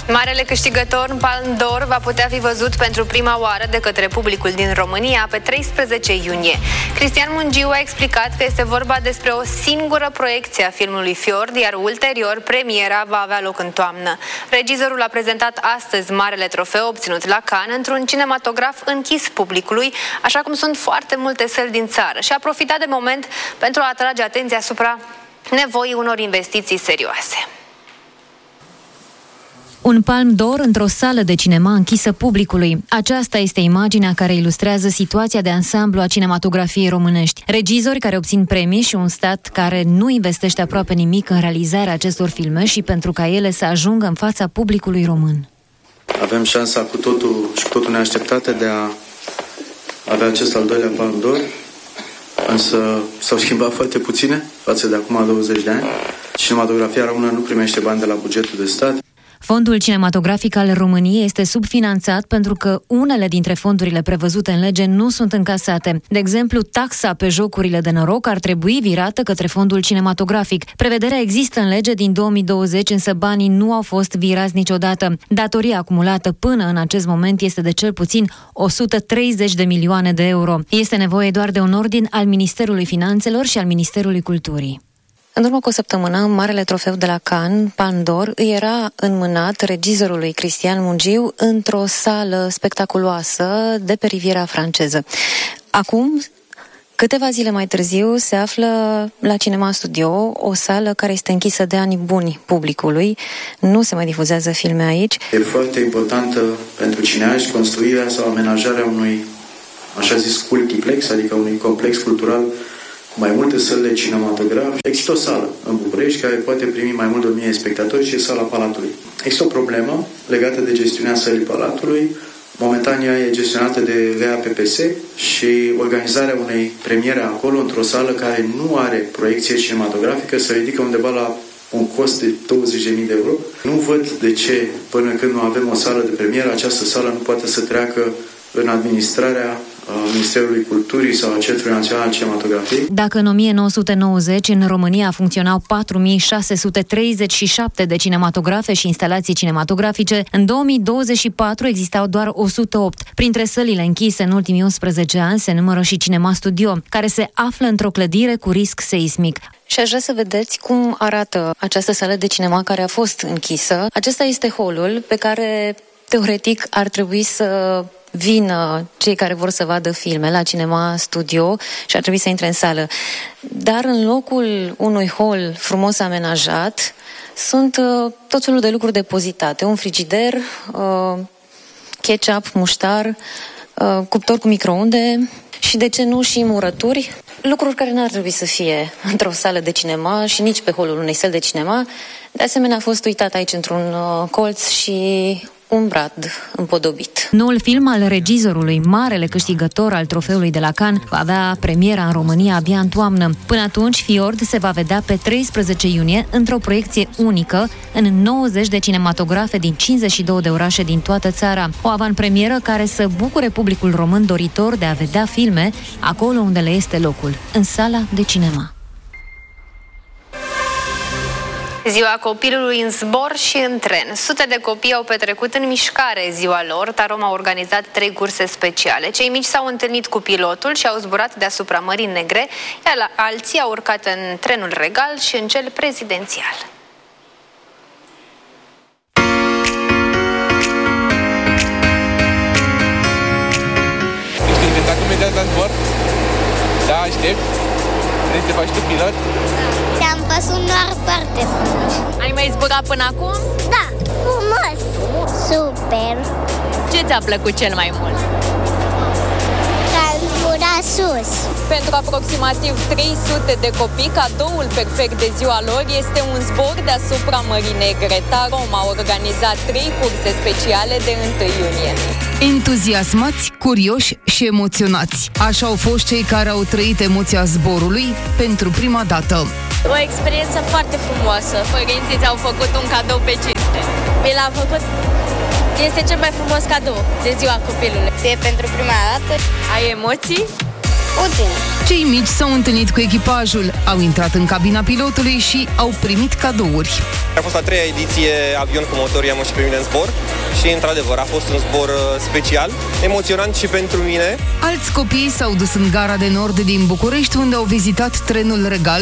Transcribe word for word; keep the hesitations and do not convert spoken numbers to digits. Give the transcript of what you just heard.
Marele câștigător Palme d'Or va putea fi văzut pentru prima oară de către publicul din România pe treisprezece iunie. Cristian Mungiu a explicat că este vorba despre o singură proiecție a filmului Fjord, iar ulterior premiera va avea loc în toamnă. Regizorul a prezentat astăzi marele trofeu obținut la Cannes într-un cinematograf închis publicului, așa cum sunt foarte multe săli din țară, și a profitat de moment pentru a atrage atenția asupra nevoii unor investiții serioase. Un Palme d'Or într-o sală de cinema închisă publicului. Aceasta este imaginea care ilustrează situația de ansamblu a cinematografiei românești. Regizori care obțin premii și un stat care nu investește aproape nimic în realizarea acestor filme și pentru ca ele să ajungă în fața publicului român. Avem șansa cu totul și cu totul neașteptată de a avea acest al doilea Palme d'Or, însă s-au schimbat foarte puține față de acum douăzeci de ani. Cinematografia română nu primește bani de la bugetul de stat. Fondul cinematografic al României este subfinanțat pentru că unele dintre fondurile prevăzute în lege nu sunt încasate. De exemplu, taxa pe jocurile de noroc ar trebui virată către fondul cinematografic. Prevederea există în lege din două mii douăzeci, însă banii nu au fost virați niciodată. Datoria acumulată până în acest moment este de cel puțin o sută treizeci de milioane de euro. Este nevoie doar de un ordin al Ministerului Finanțelor și al Ministerului Culturii. În urmă cu o săptămână, marele trofeu de la Cannes, Palme d'Or, îi era înmânat regizorului Cristian Mungiu într-o sală spectaculoasă de pe Riviera franceză. Acum, câteva zile mai târziu, se află la Cinema Studio, o sală care este închisă de ani buni publicului. Nu se mai difuzează filme aici. E foarte importantă pentru cineaști construirea sau amenajarea unui, așa zis, multiplex, adică unui complex cultural cu mai multe săli de cinematograf. Există o sală în București care poate primi mai mult de o mie de spectatori și e sala Palatului. Există o problemă legată de gestiunea sălii Palatului. Momentan ea e gestionată de V A P P S și organizarea unei premiere acolo, într-o sală care nu are proiecție cinematografică, se ridică undeva la un cost de douăzeci de mii de euro. Nu văd de ce, până când nu avem o sală de premieră, această sală nu poate să treacă în administrarea Ministerului Culturii sau a Centrului Național al Cinematografiei. Dacă în o mie nouă sute nouăzeci în România funcționau patru mii șase sute treizeci și șapte de cinematografe și instalații cinematografice, în două mii douăzeci și patru existau doar o sută opt. Printre sălile închise în ultimii unsprezece ani se numără și Cinema Studio, care se află într-o clădire cu risc seismic. Și aș vrea să vedeți cum arată această sală de cinema care a fost închisă. Acesta este holul pe care, teoretic, ar trebui să vină cei care vor să vadă filme la Cinema Studio și ar trebui să intre în sală. Dar în locul unui hol frumos amenajat sunt uh, tot felul de lucruri depozitate. Un frigider, uh, ketchup, muștar, uh, cuptor cu microunde și, de ce nu, și murături. Lucruri care n-ar trebui să fie într-o sală de cinema și nici pe holul unei săli de cinema. De asemenea, a fost uitat aici într-un uh, colț și un brad împodobit. Noul film al regizorului, marele câștigător al trofeului de la Cannes, va avea premiera în România abia în toamnă. Până atunci, Fjord se va vedea pe treisprezece iunie într-o proiecție unică în nouăzeci de cinematografe din cincizeci și două de orașe din toată țara. O avanpremieră care să bucure publicul român doritor de a vedea filme acolo unde le este locul, în sala de cinema. Ziua copilului în zbor și în tren. Sute de copii au petrecut în mișcare ziua lor. Tarom a organizat trei curse speciale. Cei mici s-au întâlnit cu pilotul și au zburat deasupra Mării Negre, iar alții au urcat în trenul regal și în cel prezidențial. Ești inventat imediat la zbor? Da, aștept. Vrei să te faci tu pilot? Te-am văzut doar foarte frumos. Ai mai zburat până acum? Da, frumos! Super! Ce ți-a plăcut cel mai mult? Că am zburat sus. Pentru aproximativ trei sute de copii, cadoul perfect de ziua lor este un zbor deasupra Mării Negre. Tarom a organizat trei curse speciale de întâi iunie. Entuziasmați, curioși și emoționați. Așa au fost cei care au trăit emoția zborului pentru prima dată. O experiență foarte frumoasă. Părinții ți-au făcut un cadou pe cinste. Mi l-a făcut. Este cel mai frumos cadou de ziua copilului. E pentru prima dată. Ai emoții? Puțin. Cei mici s-au întâlnit cu echipajul, au intrat în cabina pilotului și au primit cadouri. A fost a treia ediție avion cu motor, i-am și pe mine în zbor și, într-adevăr, a fost un zbor special, emoționant și pentru mine. Alți copii s-au dus în gara de nord din București, unde au vizitat trenul regal